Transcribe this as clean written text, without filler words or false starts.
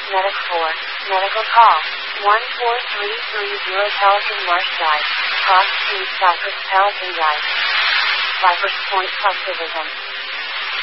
Medic 4. Medical call. 14330 Pelican Marsh Drive. Cross Street Cypress Pelican Drive. Cypress Point Subdivision.